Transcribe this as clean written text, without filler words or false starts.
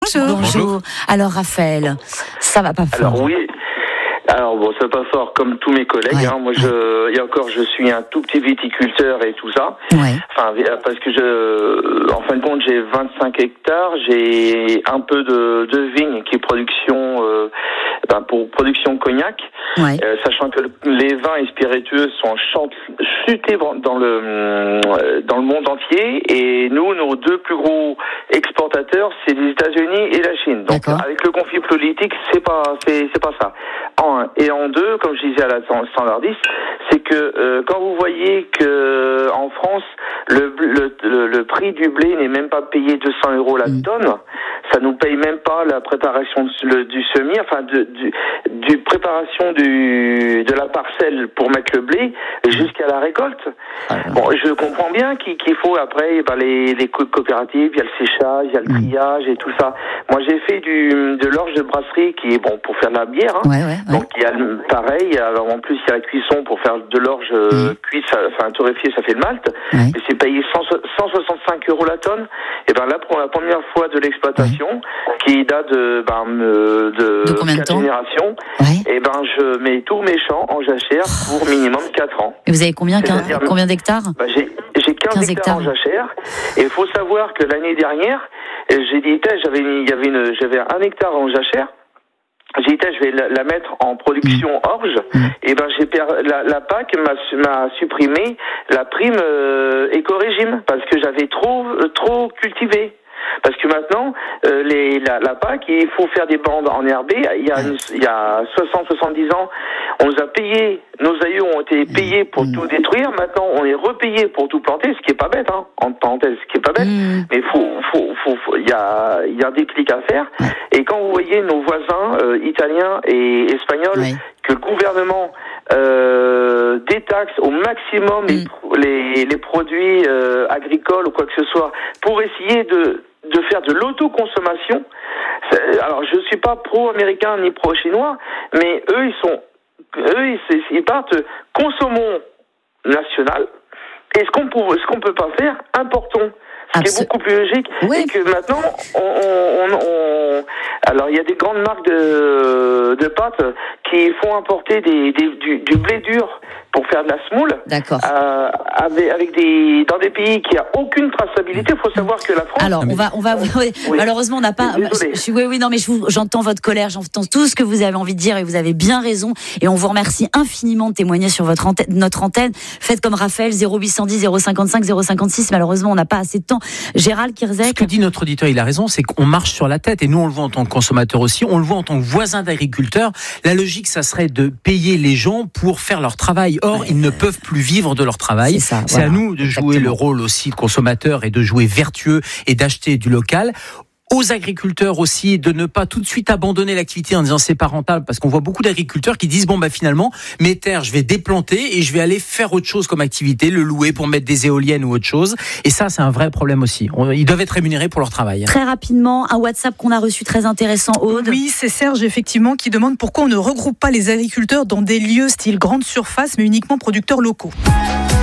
Bonjour. Alors Raphaël, ça va pas fort. Alors oui. Alors bon, ça va pas fort comme tous mes collègues. Ouais. Moi, et encore, je suis un tout petit viticulteur et tout ça. Ouais. Enfin, parce que en fin de compte, j'ai 25 hectares. J'ai un peu de vigne qui est production, pour production cognac. Ouais. Sachant que les vins et spiritueux sont chutés dans le monde entier. Et nous, nos deux plus gros exportateurs, c'est les États-Unis et la Chine. Donc, avec le conflit politique, c'est pas ça. Et en deux, comme je disais à la standardiste, c'est que quand vous voyez que en France le prix du blé n'est même pas payé 200 € la tonne, ça nous paye même pas la préparation du semis, enfin du préparation de la parcelle pour mettre le blé jusqu'à la récolte. Bon, je comprends bien qu'il faut après les coopératives, il y a le séchage, il y a le triage et tout ça. Moi, j'ai fait de l'orge de brasserie qui est bon pour faire de la bière. Hein. Ouais. Donc il y a pareil, alors en plus il y a la cuisson pour faire de l'orge cuite, torréfiée, ça fait le malt. Mais c'est payé 165 € la tonne. Et ben là, pour la première fois de l'exploitation, qui date de 4 générations, et ben je mets tous mes champs en jachère pour minimum 4 ans. Et vous avez combien d'hectares? J'ai 15 hectares en jachère. Et il faut savoir que l'année dernière, j'avais 1 hectare en jachère. J'ai dit, je vais la mettre en production orge. Et ben, la PAC m'a supprimé la prime éco-régime parce que j'avais trop cultivé. Parce que maintenant, la PAC, il faut faire des bandes en herbe. Il y a 60-70 ans, on nous a payé, nos aïeux ont été payés pour tout détruire. Maintenant, on est repayé pour tout planter, ce qui est pas bête, hein, en parenthèse, ce qui est pas bête. Mais il y a un déclic à faire. Et quand vous voyez nos voisins italiens et espagnols, que le gouvernement détaxe au maximum les produits agricoles ou quoi que ce soit pour essayer de faire de l'autoconsommation. Alors, je suis pas pro-américain ni pro-chinois, mais eux, ils partent consommons national. Et ce qu'on peut pas faire, importons. Ce qui est beaucoup plus logique, et que maintenant, alors il y a des grandes marques de pâtes qui font importer du blé dur pour faire de la semoule. D'accord. Dans des pays qui a aucune traçabilité. Il faut savoir que la France. Alors on va. Malheureusement, on n'a pas. Mais j'entends votre colère, j'entends tout ce que vous avez envie de dire et vous avez bien raison. Et on vous remercie infiniment de témoigner sur notre antenne. Faites comme Raphaël, 0810 055 056. Malheureusement, on n'a pas assez de temps. Gérald Kierzek. Ce que dit notre auditeur, il a raison, c'est qu'on marche sur la tête. Et nous, on le voit en tant que consommateur aussi. On le voit en tant que voisin d'agriculteurs. La logique, ça serait de payer les gens pour faire leur travail. Or, ils ne peuvent plus vivre de leur travail. C'est à nous de jouer le rôle aussi de consommateur et de jouer vertueux et d'acheter du local. Aux agriculteurs aussi de ne pas tout de suite abandonner l'activité en disant c'est pas rentable, parce qu'on voit beaucoup d'agriculteurs qui disent finalement mes terres je vais déplanter et je vais aller faire autre chose comme activité, le louer pour mettre des éoliennes ou autre chose, et ça c'est un vrai problème aussi. Ils doivent être rémunérés pour leur travail. Très rapidement, un WhatsApp qu'on a reçu très intéressant, Aude. Oui, c'est Serge effectivement qui demande pourquoi on ne regroupe pas les agriculteurs dans des lieux style grande surface mais uniquement producteurs locaux.